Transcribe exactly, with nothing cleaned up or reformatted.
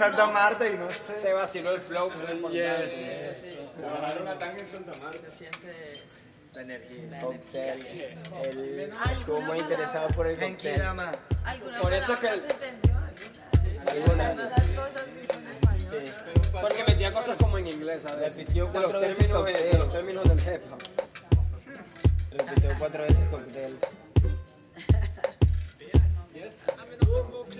Santa Marta y no sé. Se vaciló el flow, que es lo importante. Yes. Sí, sí. Trabajar una tanga en Santa Marta. Se siente La energía. la Ok. energía. Él estuvo muy interesado por el Tranquila, cóctel. ma. ¿Alguna Por eso es que palabra el- se entendió? ¿Alguna? Algunas. Algunas cosas sí en español. Sí. Porque metía cosas como en inglés, ¿sabes? Repitió De los cuatro veces términos, de, de cóctel. los términos del hip hop. Repitió cuatro veces cóctel.